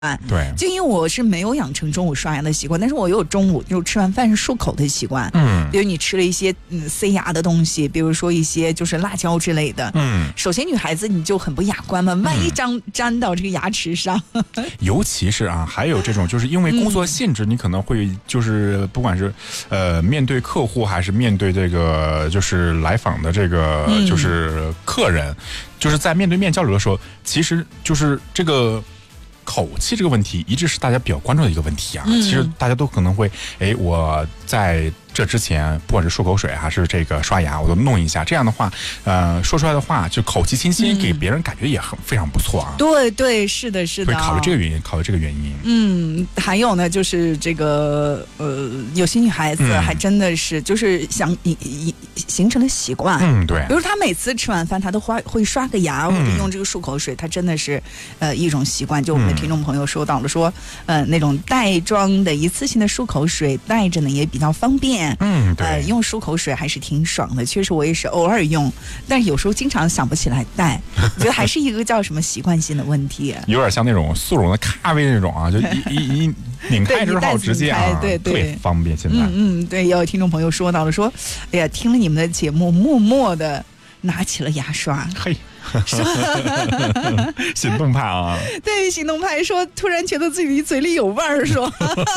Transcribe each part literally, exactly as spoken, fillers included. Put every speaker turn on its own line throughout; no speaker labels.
对，
就因为我是没有养成中午刷牙的习惯，但是我有中午就吃完饭漱口的习惯。
嗯，
比如你吃了一些嗯塞牙的东西，比如说一些就是辣椒之类的。
嗯，
首先女孩子你就很不雅观嘛，万一粘粘到这个牙齿上。
尤其是啊，还有这种就是因为工作性质，你可能会就是不管是呃面对客户还是面对这个就是来访的这个就是客人，就是在面对面交流的时候，其实就是这个。口气这个问题一直是大家比较关注的一个问题啊。嗯、其实大家都可能会，哎，我在这之前，不管是漱口水还是这个刷牙，我都弄一下。这样的话，呃，说出来的话就口气清新，嗯、给别人感觉也很非常不错啊。
对对，是的，是的。
会考虑这个原因，考虑这个原因。
嗯，还有呢，就是这个呃，有些女孩子还真的是、嗯、就是想一一形成了习惯。
嗯，对。
比如她每次吃完饭，她都会会刷个牙，或者用这个漱口水，她真的是呃一种习惯。就我们的听众朋友说到了说，呃，那种袋装的一次性的漱口水，带着呢也比较方便。
嗯，对，
呃，用漱口水还是挺爽的。确实，我也是偶尔用，但是有时候经常想不起来带。我觉得还是一个叫什么习惯性的问题。
有点像那种速溶的咖啡那种啊，就一一一拧开之后直接啊，
对对，
特别方便。现在，
嗯嗯，对，也有听众朋友说到了，说，哎呀，听了你们的节目，默默的拿起了牙刷。
嘿。行动派啊！
对，行动派说，突然觉得自己嘴里有味儿，说。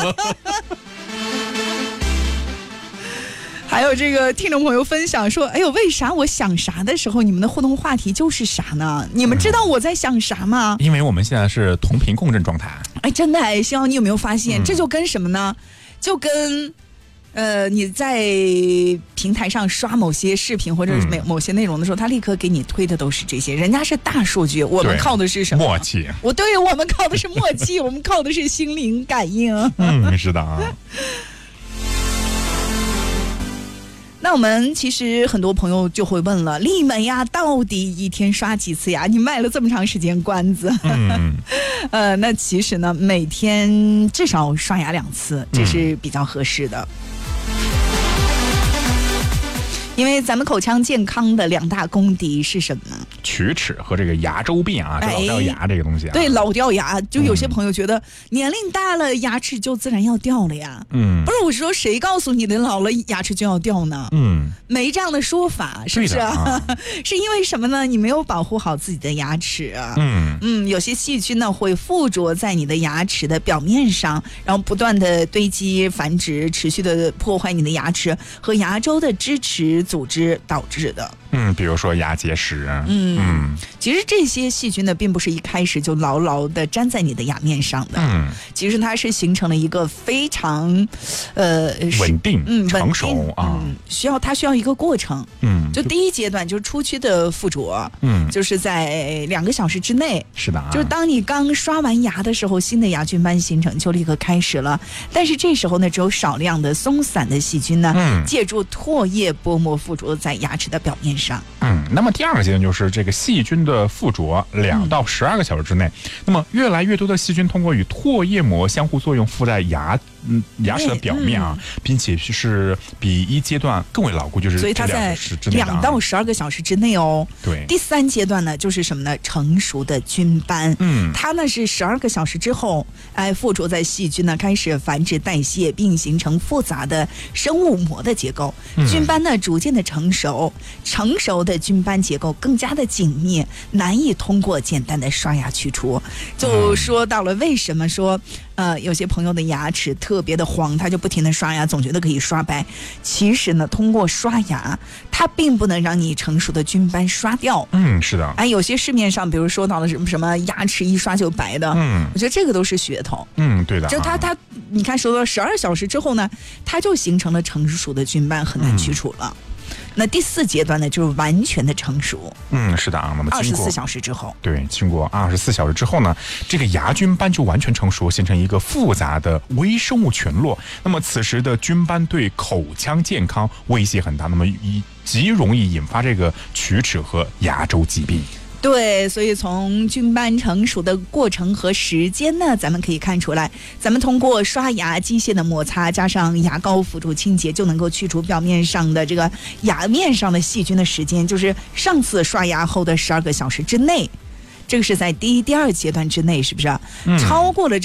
还有这个听众朋友分享说，哎呦，为啥我想啥的时候，你们的互动话题就是啥呢？你们知道我在想啥吗？
因为我们现在是同频共振状态。
哎，真的哎，希望你有没有发现，嗯、这就跟什么呢？就跟。呃，你在平台上刷某些视频或者是某某些内容的时候，他立刻给你推的都是这些。人家是大数据，我们靠的是什么？
默契。
我对我们靠的是默契，我们靠的是心灵感应。
嗯，是的啊。
那我们其实很多朋友就会问了，丽梅呀，到底一天刷几次呀？你卖了这么长时间关子。
嗯、
呃，那其实呢，每天至少刷牙两次，这是比较合适的。嗯，因为咱们口腔健康的两大公敌是什么呢？
龋齿和这个牙周病啊，这老掉牙这个东西啊。
对，老掉牙，就有些朋友觉得年龄大了，牙齿就自然要掉了呀。嗯，不是，我说谁告诉你的老了牙齿就要掉呢？嗯，没这样的说法，是不是啊？啊是因为什么呢？你没有保护好自己的牙齿啊。嗯嗯，有些细菌呢会附着在你的牙齿的表面上，然后不断的堆积繁殖，持续的破坏你的牙齿和牙周的支持组织导致的。
嗯，比如说牙结石。
嗯嗯，其实这些细菌呢，并不是一开始就牢牢的粘在你的牙面上的。嗯，其实它是形成了一个非常，呃，
稳定、嗯成熟啊、
嗯，需要它需要一个过程。嗯，就第一阶段就是初期的附着。嗯，就是在两个小时之内。
是的啊，
就是当你刚刷完牙的时候，新的牙菌斑形成就立刻开始了。但是这时候呢，只有少量的松散的细菌呢，嗯、借助唾液薄膜附着在牙齿的表面上。
嗯，那么第二个阶段就是这个细菌的附着两到十二个小时之内，嗯、那么越来越多的细菌通过与唾液膜相互作用附在牙嗯牙齿的表面啊，嗯、并且是比一阶段更为牢固，就是
所以它在两到十二个小时之内哦。
对，
第三阶段呢就是什么呢？成熟的菌斑，嗯，它呢是十二个小时之后，哎，附着在细菌呢开始繁殖代谢，并形成复杂的生物膜的结构，嗯、菌斑呢逐渐的成熟，成熟的菌斑结构更加的紧密，难以通过简单的刷牙去除。就说到了为什么说呃有些朋友的牙齿特别的黄，他就不停的刷牙，总觉得可以刷白。其实呢，通过刷牙，它并不能让你成熟的菌斑刷掉。
嗯，是的。
哎，有些市面上，比如说到了什么什么牙齿一刷就白的，嗯，我觉得这个都是噱头。
嗯，对的。
就它它，你看，说到十二小时之后呢，它就形成了成熟的菌斑，很难去除了。嗯，那第四阶段呢，就是完全的成熟。嗯，
是的啊。那么
二十四小时之后，
对，经过二十四小时之后呢，这个牙菌斑就完全成熟，形成一个复杂的微生物群落。那么此时的菌斑对口腔健康威胁很大，那么极容易引发这个龋齿和牙周疾病。
对，所以从菌斑成熟的过程和时间呢，咱们可以看出来，咱们通过刷牙机械的摩擦加上牙膏辅助清洁，就能够去除表面上的这个牙面上的细菌的时间，就是上次刷牙后的十二个小时之内。 这个是在第一、第二阶段之内，是不是？
嗯、
超过了